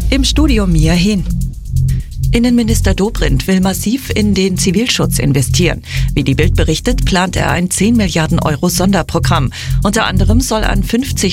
Im Studio Mia Hehn. Innenminister Dobrindt will massiv in den Zivilschutz investieren. Wie die Bild berichtet, plant er ein 10 Milliarden Euro Sonderprogramm. Unter anderem soll an 50